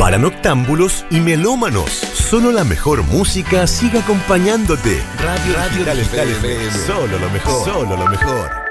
para noctámbulos y melómanos. Solo la mejor música sigue acompañándote. Radio Digital FM. Solo lo mejor. Solo lo mejor.